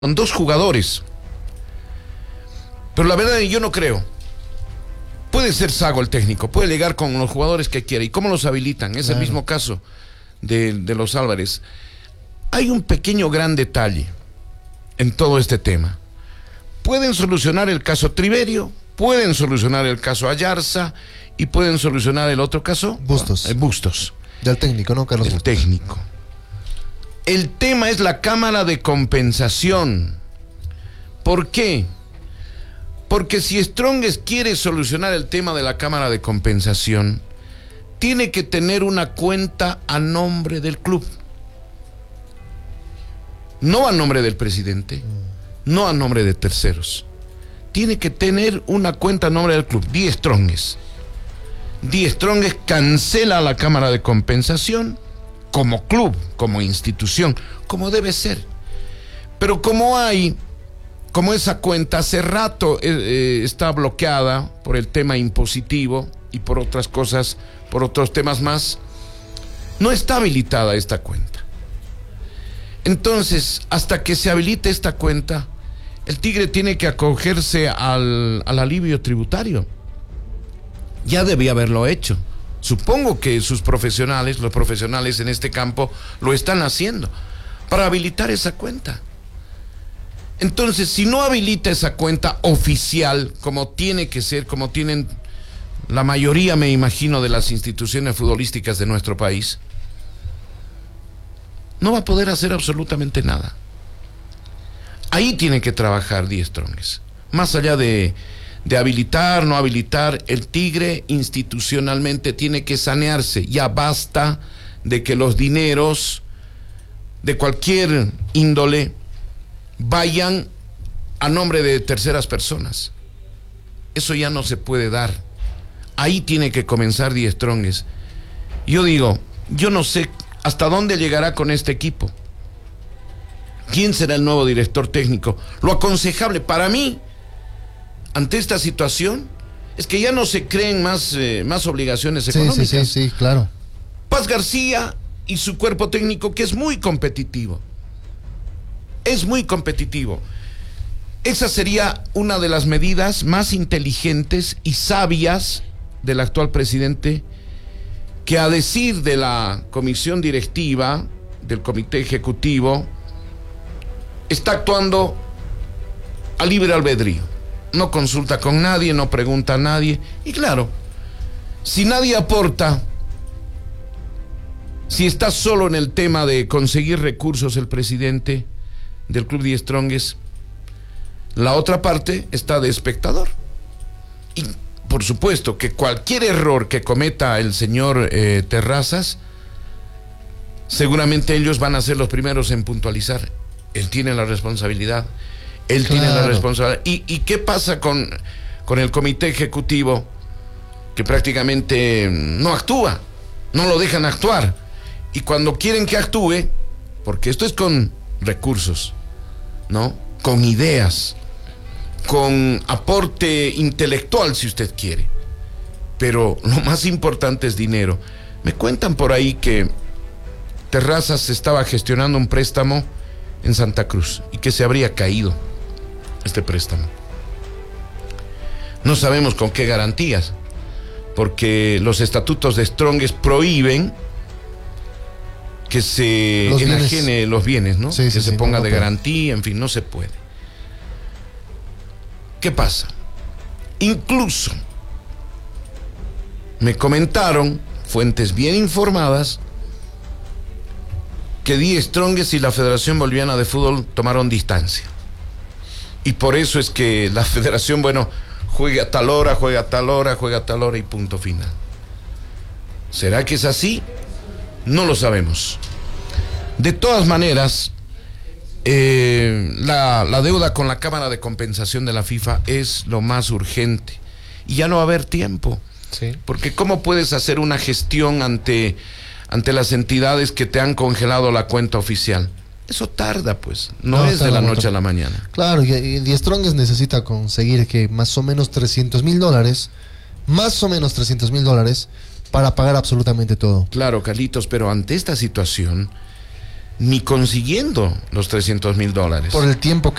con 2 jugadores. Pero la verdad yo no creo. Puede ser Sago el técnico, puede llegar con los jugadores que quiera. ¿Y cómo los habilitan? Es el mismo caso de los Álvarez. Hay un pequeño gran detalle en todo este tema. Pueden solucionar el caso Triverio, pueden solucionar el caso Ayarza y pueden solucionar el otro caso Bustos. Bustos. Del técnico, ¿no, Carlos? El técnico. El tema es la cámara de compensación. ¿Por qué? Porque si Strongest quiere solucionar el tema de la cámara de compensación, tiene que tener una cuenta a nombre del club. No a nombre del presidente, no a nombre de terceros. Tiene que tener una cuenta a nombre del club. Die Strongest cancela la cámara de compensación como club, como institución, como debe ser. Pero como esa cuenta hace rato está bloqueada por el tema impositivo y por otras cosas, por otros temas más, no está habilitada esta cuenta. Entonces, hasta que se habilite esta cuenta, el Tigre tiene que acogerse al alivio tributario. Ya debía haberlo hecho. Supongo que los profesionales en este campo, lo están haciendo para habilitar esa cuenta. Entonces, si no habilita esa cuenta oficial, como tiene que ser, como tienen la mayoría, me imagino, de las instituciones futbolísticas de nuestro país, no va a poder hacer absolutamente nada. Ahí tiene que trabajar Die Strongest. Más allá de habilitar, no habilitar, el Tigre institucionalmente tiene que sanearse. Ya basta de que los dineros de cualquier índole vayan a nombre de terceras personas. Eso ya no se puede dar. Ahí tiene que comenzar Die Strongest. Yo digo, yo no sé hasta dónde llegará con este equipo. ¿Quién será el nuevo director técnico? Lo aconsejable para mí, ante esta situación, es que ya no se creen más obligaciones económicas. Sí, claro. Paz García y su cuerpo técnico, que es muy competitivo. Es muy competitivo. Esa sería una de las medidas más inteligentes y sabias del actual presidente, que a decir de la comisión directiva, del comité ejecutivo, está actuando a libre albedrío. No consulta con nadie, no pregunta a nadie. Y claro, si nadie aporta, si está solo en el tema de conseguir recursos el presidente del Club Die Strongest, la otra parte está de espectador. Y por supuesto que cualquier error que cometa el señor Terrazas, seguramente ellos van a ser los primeros en puntualizar. Él tiene la responsabilidad. Él tiene la responsabilidad. ¿Y qué pasa con el comité ejecutivo, que prácticamente no actúa? No lo dejan actuar. Y cuando quieren que actúe, porque esto es con recursos, ¿no? Con ideas, con aporte intelectual, si usted quiere. Pero lo más importante es dinero. Me cuentan por ahí que Terrazas estaba gestionando un préstamo en Santa Cruz y que se habría caído este préstamo. No sabemos con qué garantías, porque los estatutos de Strongest prohíben que se enajene los bienes, ¿no? Que se ponga de garantía, en fin, no se puede. ¿Qué pasa? Incluso me comentaron fuentes bien informadas que Die Strongest y la Federación Boliviana de Fútbol tomaron distancia. Y por eso es que la federación, juega a tal hora, juega a tal hora, juega a tal hora y punto final. ¿Será que es así? No lo sabemos. De todas maneras, la deuda con la Cámara de Compensación de la FIFA es lo más urgente. Y ya no va a haber tiempo. Sí. Porque ¿cómo puedes hacer una gestión ante las entidades que te han congelado la cuenta oficial? Eso tarda, pues. No es de la noche a la mañana. Claro, y Die Strongest necesita conseguir que más o menos $300,000 para pagar absolutamente todo. Claro, Carlitos, pero ante esta situación, ni consiguiendo los $300,000. Por el tiempo